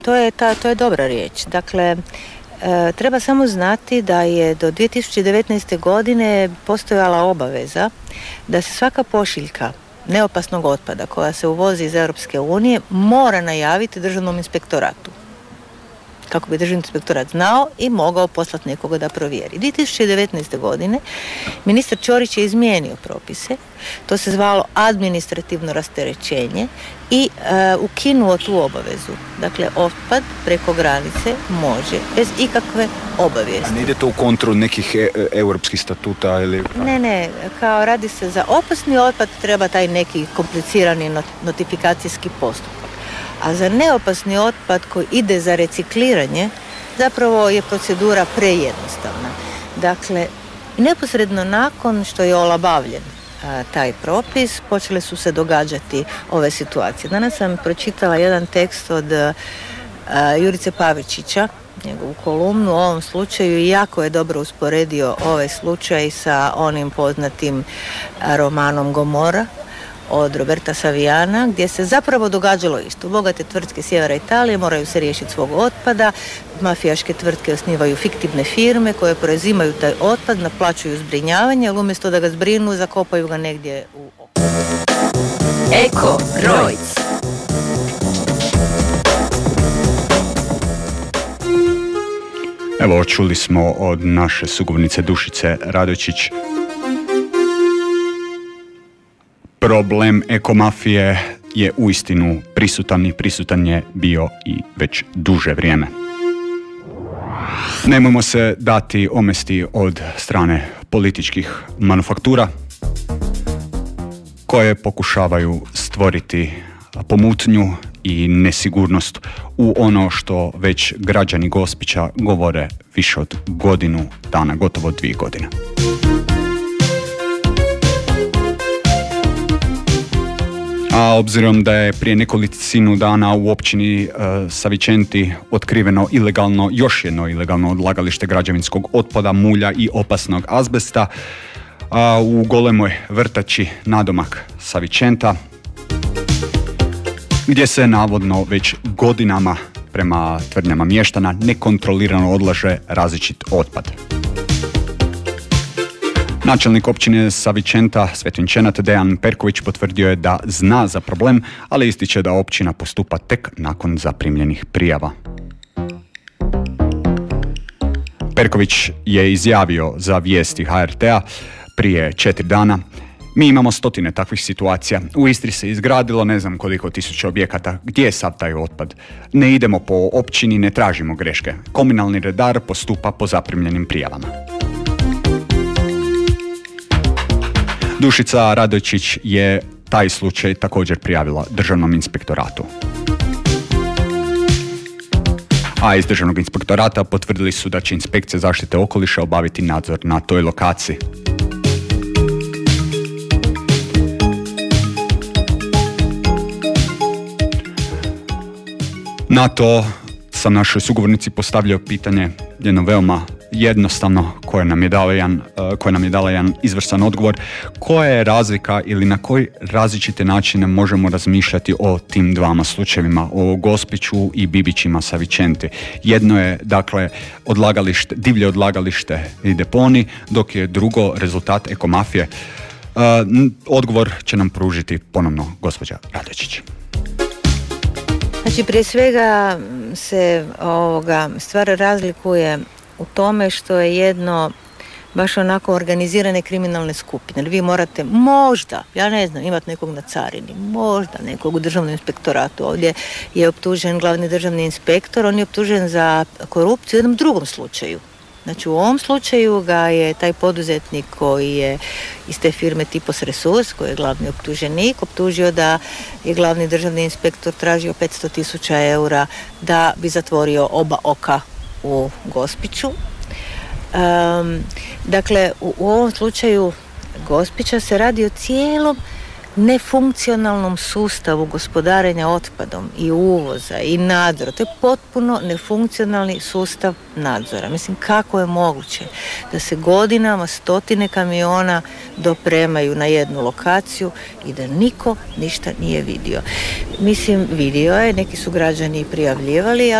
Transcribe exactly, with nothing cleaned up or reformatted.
To je, ta, to je dobra riječ. Dakle, e, treba samo znati da je do dvije tisuće devetnaeste. godine postojala obaveza da se svaka pošiljka neopasnog otpada koja se uvozi iz Europske unije mora najaviti državnom inspektoratu. Kako bi državni inspektorat znao i mogao poslati nekoga da provjeri. dvije tisuće devetnaeste. godine ministar Ćorić je izmijenio propise, to se zvalo administrativno rasterećenje i e, ukinuo tu obavezu. Dakle, otpad preko granice može bez ikakve obavijesti. A ne ide to u kontru nekih e- europskih statuta ili... Ne, ne, kao radi se za opasni otpad treba taj neki komplicirani not- notifikacijski postupak. A za neopasni otpad koji ide za recikliranje zapravo je procedura prejednostavna. Dakle, neposredno nakon što je olabavljen a, taj propis, počele su se događati ove situacije. Danas sam pročitala jedan tekst od a, Jurice Pavičića, njegovu kolumnu u ovom slučaju, i jako je dobro usporedio ovaj slučaj sa onim poznatim a, romanom Gomora od Roberta Saviana, gdje se zapravo događalo isto. Bogate tvrtke sjevera Italije moraju se riješiti svog otpada, mafijaške tvrtke osnivaju fiktivne firme koje preuzimaju taj otpad, naplaćuju zbrinjavanje, ali umjesto da ga zbrinu, zakopaju ga negdje u oko. Eko Rojc. Evo, čuli smo od naše sugovornice Dušice Radojčić. Problem ekomafije je uistinu prisutan i prisutan je bio i već duže vrijeme. Nemojmo se dati omesti od strane političkih manufaktura koje pokušavaju stvoriti pomutnju i nesigurnost u ono što već građani Gospića govore više od godinu dana, gotovo dvije godine. A obzirom da je prije nekolicinu dana u općini e, Savičenti otkriveno ilegalno, još jedno ilegalno odlagalište građevinskog otpada, mulja i opasnog azbesta a, u golemoj vrtači nadomak Savičenta, gdje se navodno već godinama prema tvrdnjama mještana nekontrolirano odlaže različit otpad. Načelnik općine Savičenta, Svetinčenat Dejan Perković, potvrdio je da zna za problem, ali ističe da općina postupa tek nakon zaprimljenih prijava. Perković je izjavio za vijesti ha er te a prije četiri dana: mi imamo stotine takvih situacija. U Istri se izgradilo ne znam koliko tisuća objekata. Gdje je sav taj otpad? Ne idemo po općini, ne tražimo greške. Komunalni redar postupa po zaprimljenim prijavama. Dušica Radojčić je taj slučaj također prijavila Državnom inspektoratu. A iz Državnog inspektorata potvrdili su da će inspekcija zaštite okoliša obaviti nadzor na toj lokaciji. Na to sam našoj sugovornici postavljao pitanje, jedno veoma jednostavno, koje nam je dala jedan, koje nam je dala jedan izvrstan odgovor. Koja je razlika ili na koji različite načine možemo razmišljati o tim dvama slučajevima, o Gospiću i Bibićima Savičenti? Jedno je, dakle, odlagalište, divlje odlagalište i deponi, dok je drugo rezultat ekomafije. Uh, odgovor će nam pružiti ponovno gospođa Radojčić. Znači, prije svega se ovoga stvar razlikuje u tome što je jedno baš onako organizirane kriminalne skupine. Vi morate možda, ja ne znam, imati nekog na carini, možda nekog u Državnom inspektoratu. Ovdje je optužen glavni državni inspektor, on je optužen za korupciju u jednom drugom slučaju. Znači, u ovom slučaju ga je taj poduzetnik koji je iz te firme Tipos Resurs, koji je glavni optuženik, optužio da je glavni državni inspektor tražio petsto tisuća eura da bi zatvorio oba oka u Gospiću. Um, dakle, u, u ovom slučaju Gospića se radi o cijelom nefunkcionalnom sustavu gospodarenja otpadom i uvoza i nadzora. To je potpuno nefunkcionalni sustav nadzora. Mislim, kako je moguće da se godinama stotine kamiona dopremaju na jednu lokaciju i da niko ništa nije vidio. Mislim, vidio je, neki su građani prijavljivali,